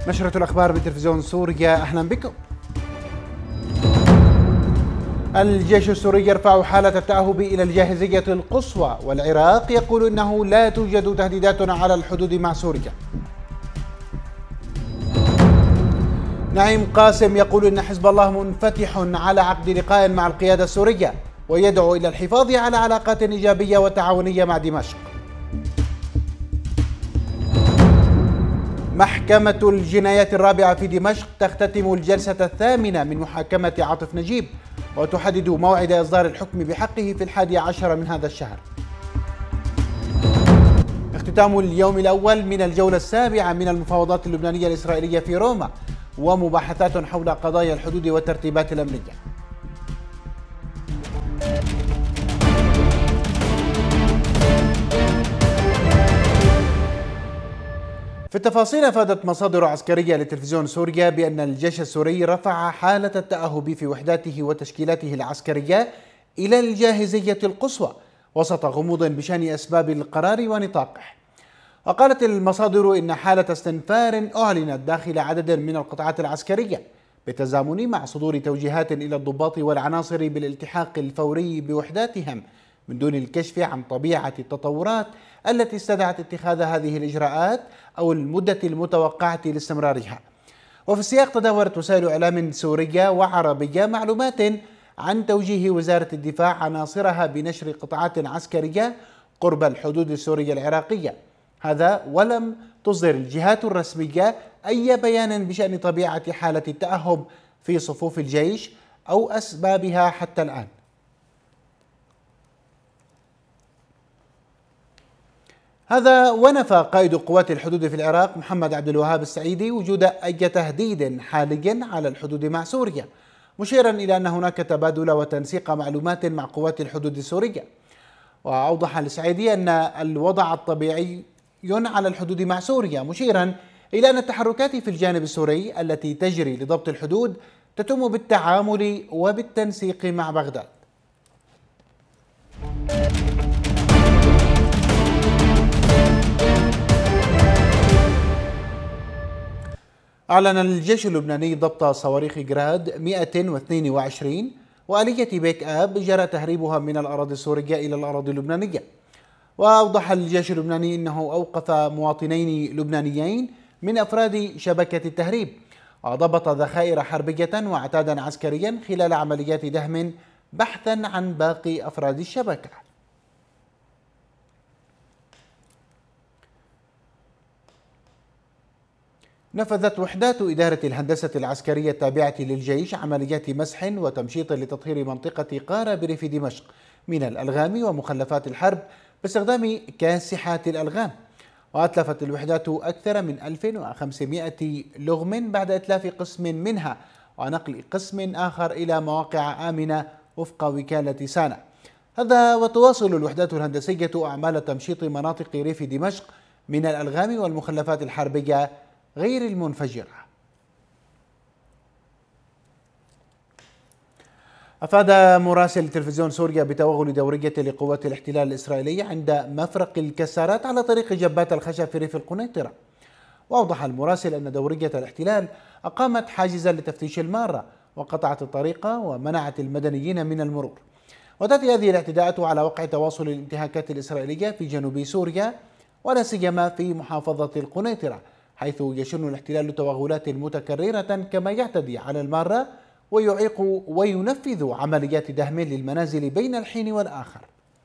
نشرة الأخبار بتلفزيون سوريا، أهلا بكم. الجيش السوري يرفع حالة التأهب إلى الجاهزية القصوى، والعراق يقول إنه لا توجد تهديدات على الحدود مع سوريا. نعيم قاسم يقول إن حزب الله منفتح على عقد لقاء مع القيادة السورية، ويدعو إلى الحفاظ على علاقات إيجابية وتعاونية مع دمشق. محكمة الجنايات الرابعة في دمشق تختتم الجلسة الثامنة من محاكمة عاطف نجيب، وتحدد موعد إصدار الحكم بحقه في 11 من هذا الشهر. اختتام اليوم الأول من الجولة السابعة من المفاوضات اللبنانية الإسرائيلية في روما، ومباحثات حول قضايا الحدود والترتيبات الأمنية. في التفاصيل، أفادت مصادر عسكرية لتلفزيون سوريا بأن الجيش السوري رفع حالة التأهب في وحداته وتشكيلاته العسكرية إلى الجاهزية القصوى وسط غموض بشأن أسباب القرار ونطاقه. وقالت المصادر إن حالة استنفار أعلنت داخل عدد من القطاعات العسكرية بالتزامن مع صدور توجيهات إلى الضباط والعناصر بالالتحاق الفوري بوحداتهم من دون الكشف عن طبيعة التطورات التي استدعت اتخاذ هذه الإجراءات أو المدة المتوقعة لاستمرارها. وفي السياق، تداولت وسائل إعلام سورية وعربية معلومات عن توجيه وزارة الدفاع عناصرها بنشر قطاعات عسكرية قرب الحدود السورية العراقية، هذا ولم تصدر الجهات الرسمية أي بيان بشأن طبيعة حالة التأهب في صفوف الجيش أو أسبابها حتى الآن. هذا ونفى قائد قوات الحدود في العراق محمد عبد الوهاب السعيدي وجود أي تهديد حالي على الحدود مع سوريا، مشيرا إلى أن هناك تبادل وتنسيق معلومات مع قوات الحدود السورية. وأوضح السعيدي أن الوضع الطبيعي على الحدود مع سوريا، مشيرا إلى أن التحركات في الجانب السوري التي تجري لضبط الحدود تتم بالتعامل وبالتنسيق مع بغداد. أعلن الجيش اللبناني ضبط صواريخ جراد 122 وآلية بيك آب جرى تهريبها من الأراضي السورية إلى الأراضي اللبنانية. وأوضح الجيش اللبناني أنه أوقف مواطنين لبنانيين من أفراد شبكة التهريب، وضبط ذخائر حربية وعتادا عسكريا خلال عمليات دهم بحثا عن باقي أفراد الشبكة. نفذت وحدات إدارة الهندسة العسكرية التابعة للجيش عمليات مسح وتمشيط لتطهير منطقة قارة بريف دمشق من الألغام ومخلفات الحرب باستخدام كاسحات الألغام. وأتلفت الوحدات أكثر من 1500 لغم بعد إتلاف قسم منها ونقل قسم آخر إلى مواقع آمنة وفق وكالة سانا. هذا وتواصل الوحدات الهندسية أعمال تمشيط مناطق ريف دمشق من الألغام والمخلفات الحربية غير المنفجرة. أفاد مراسل تلفزيون سوريا بتوغل دورية لقوات الاحتلال الإسرائيلي عند مفرق الكسارات على طريق جبات الخشب في ريف القنيطرة. وأوضح المراسل أن دورية الاحتلال أقامت حاجزا لتفتيش المارة وقطعت الطريق ومنعت المدنيين من المرور. وتأتي هذه الاعتداءات على وقع تواصل الانتهاكات الإسرائيلية في جنوب سوريا ولا سيما في محافظة القنيطرة، حيث يشن الاحتلال توغلات متكررة كما يعتدي على المارة ويعيق وينفذ عمليات دهم للمنازل بين الحين والآخر.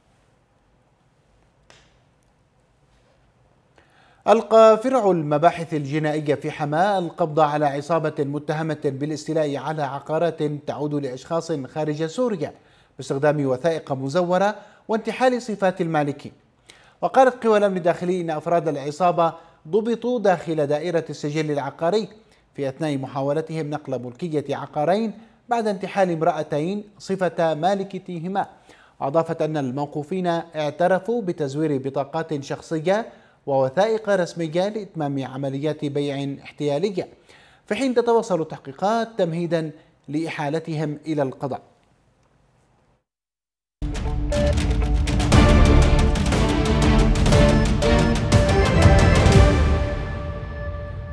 ألقى فرع المباحث الجنائية في حماة القبض على عصابة متهمة بالاستيلاء على عقارات تعود لأشخاص خارج سوريا باستخدام وثائق مزورة وانتحال صفات المالكين. وقالت قوى الأمن الداخلي إن أفراد العصابة ضبطوا داخل دائرة السجل العقاري في أثناء محاولتهم نقل ملكية عقارين بعد انتحال امرأتين صفة مالكتهما. وأضافت أن الموقوفين اعترفوا بتزوير بطاقات شخصية ووثائق رسمية لإتمام عمليات بيع احتيالية، في حين تتواصل التحقيقات تمهيدا لإحالتهم إلى القضاء.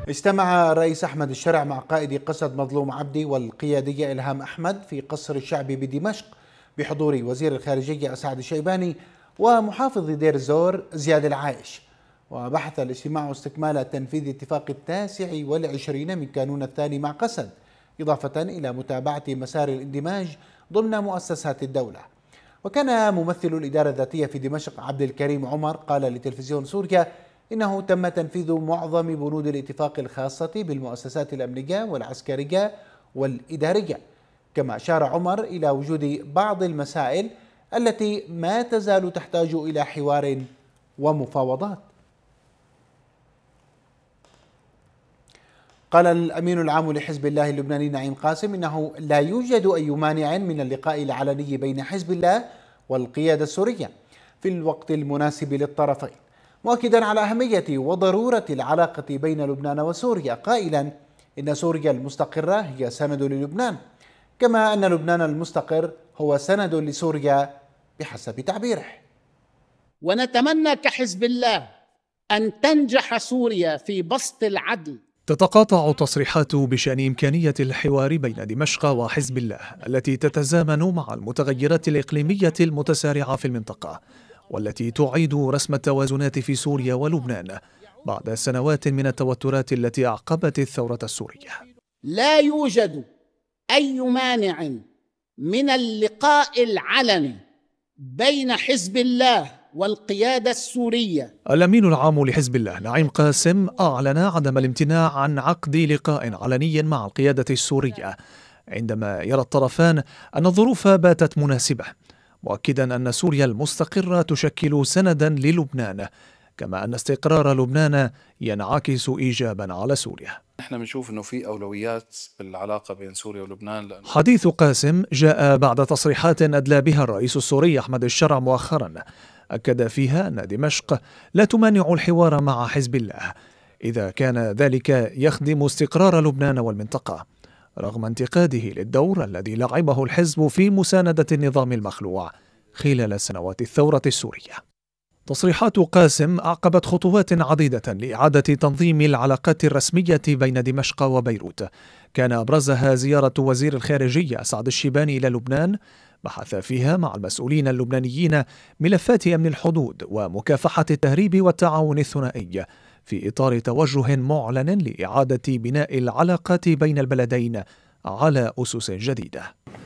اجتمع الرئيس أحمد الشرع مع قائد قسد مظلوم عبدي والقيادية إلهام أحمد في قصر الشعبي بدمشق بحضور وزير الخارجية أسعد الشيباني ومحافظ دير الزور زياد العايش. وبحث الاجتماع استكمال تنفيذ اتفاق 29 من كانون الثاني مع قسد، إضافة إلى متابعة مسار الاندماج ضمن مؤسسات الدولة. وكان ممثل الإدارة الذاتية في دمشق عبد الكريم عمر قال لتلفزيون سوريا إنه تم تنفيذ معظم بنود الاتفاق الخاصة بالمؤسسات الأمنية والعسكرية والإدارية. كما أشار عمر إلى وجود بعض المسائل التي ما تزال تحتاج إلى حوار ومفاوضات. قال الأمين العام لحزب الله اللبناني نعيم قاسم إنه لا يوجد أي مانع من اللقاء العلني بين حزب الله والقيادة السورية في الوقت المناسب للطرفين، مؤكدا على أهمية وضرورة العلاقة بين لبنان وسوريا، قائلا إن سوريا المستقرة هي سند للبنان، كما أن لبنان المستقر هو سند لسوريا بحسب تعبيره. ونتمنى كحزب الله أن تنجح سوريا في بسط العدل. تتقاطع تصريحات بشأن إمكانية الحوار بين دمشق وحزب الله التي تتزامن مع المتغيرات الإقليمية المتسارعة في المنطقة، والتي تعيد رسم التوازنات في سوريا ولبنان بعد سنوات من التوترات التي أعقبت الثورة السورية. لا يوجد أي مانع من اللقاء العلني بين حزب الله والقيادة السورية. الأمين العام لحزب الله نعيم قاسم أعلن عدم الامتناع عن عقد لقاء علني مع القيادة السورية عندما يرى الطرفان أن الظروف باتت مناسبة، مؤكدا أن سوريا المستقرة تشكل سندا للبنان، كما أن استقرار لبنان ينعكس إيجابا على سوريا. نحن بنشوف أنه في أولويات بالعلاقة بين سوريا ولبنان. حديث قاسم جاء بعد تصريحات أدلى بها الرئيس السوري أحمد الشرع مؤخرا، أكد فيها أن دمشق لا تمانع الحوار مع حزب الله إذا كان ذلك يخدم استقرار لبنان والمنطقة، رغم انتقاده للدور الذي لعبه الحزب في مساندة النظام المخلوع خلال سنوات الثورة السورية. تصريحات قاسم أعقبت خطوات عديدة لإعادة تنظيم العلاقات الرسمية بين دمشق وبيروت، كان أبرزها زيارة وزير الخارجية أسعد الشيباني إلى لبنان، بحث فيها مع المسؤولين اللبنانيين ملفات أمن الحدود ومكافحة التهريب والتعاون الثنائي في إطار توجه معلن لإعادة بناء العلاقات بين البلدين على أسس جديدة.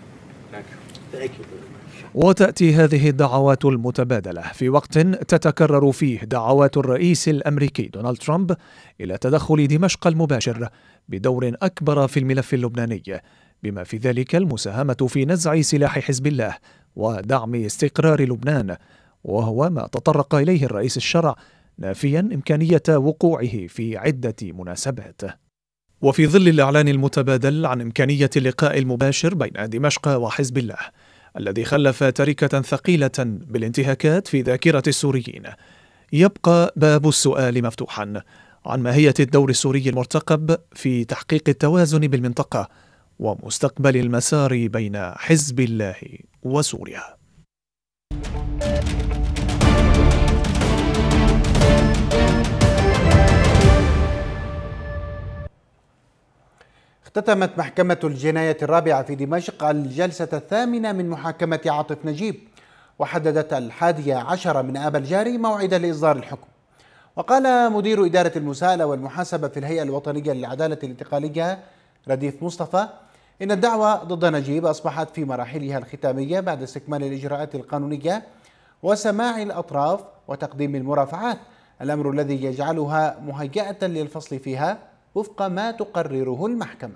وتأتي هذه الدعوات المتبادلة في وقت تتكرر فيه دعوات الرئيس الأمريكي دونالد ترامب إلى تدخل دمشق المباشر بدور أكبر في الملف اللبناني، بما في ذلك المساهمة في نزع سلاح حزب الله ودعم استقرار لبنان، وهو ما تطرق إليه الرئيس الشرع نافيا إمكانية وقوعه في عدة مناسبات. وفي ظل الإعلان المتبادل عن إمكانية اللقاء المباشر بين دمشق وحزب الله الذي خلف تركة ثقيلة بالانتهاكات في ذاكرة السوريين، يبقى باب السؤال مفتوحا عن ماهية الدور السوري المرتقب في تحقيق التوازن بالمنطقة ومستقبل المسار بين حزب الله وسوريا. اختتمت محكمة الجناية الرابعة في دمشق الجلسة الثامنة من محاكمة عاطف نجيب، وحددت 11 من آب الجاري موعدا لإصدار الحكم. وقال مدير إدارة المساءلة والمحاسبة في الهيئة الوطنية للعدالة الانتقالية رديف مصطفى إن الدعوة ضد نجيب أصبحت في مراحلها الختامية بعد استكمال الإجراءات القانونية وسماع الأطراف وتقديم المرافعات، الأمر الذي يجعلها مهيئة للفصل فيها وفق ما تقرره المحكمة.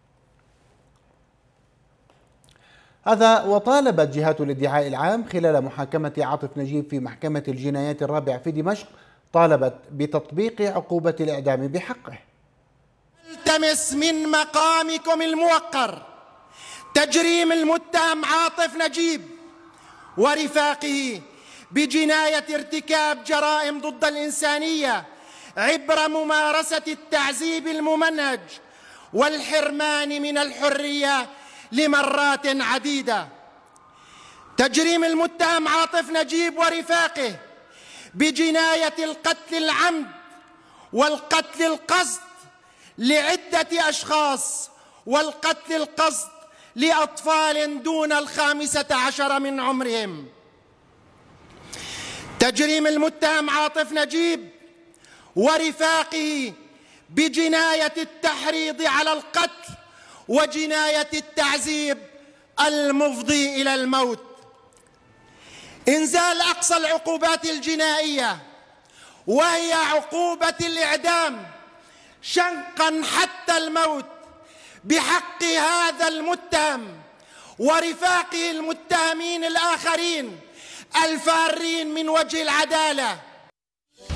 هذا وطالبت جهات الادعاء العام خلال محاكمة عاطف نجيب في محكمة الجنايات الرابعة في دمشق طالبت بتطبيق عقوبة الإعدام بحقه. التمس من مقامكم الموقر تجريم المتهم عاطف نجيب ورفاقه بجناية ارتكاب جرائم ضد الإنسانية عبر ممارسة التعذيب الممنهج والحرمان من الحرية لمرات عديدة. تجريم المتهم عاطف نجيب ورفاقه بجناية القتل العمد والقتل القصد لعدة أشخاص والقتل القصد لأطفال دون 15 من عمرهم. تجريم المتهم عاطف نجيب ورفاقه بجناية التحريض على القتل وجناية التعذيب المفضي إلى الموت. إنزال أقصى العقوبات الجنائية وهي عقوبة الإعدام شنقا حتى الموت بحق هذا المتهم ورفاقه المتهمين الآخرين الفارين من وجه العدالة